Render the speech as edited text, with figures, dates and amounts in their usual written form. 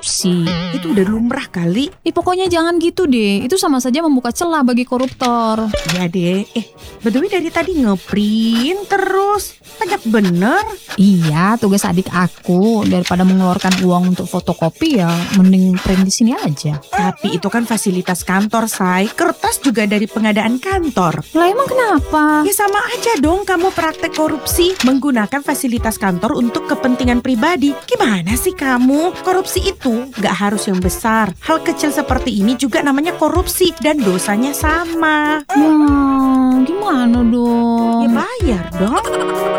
korupsi. Itu udah lumrah kali. Pokoknya jangan gitu deh. Itu sama saja membuka celah bagi koruptor. Ya deh. By the way dari tadi ngeprint terus. Banyak bener. Iya, tugas adik aku. Daripada mengeluarkan uang untuk fotokopi ya mending print di sini aja. Tapi itu kan fasilitas kantor, Say. Kertas juga dari pengadaan kantor. Lah emang kenapa? Ya sama aja dong kamu praktek korupsi. Menggunakan fasilitas kantor untuk kepentingan pribadi. Gimana sih kamu? Korupsi itu gak harus yang besar. Hal kecil seperti ini juga namanya korupsi. Dan dosanya sama. Gimana dong? Ya bayar dong.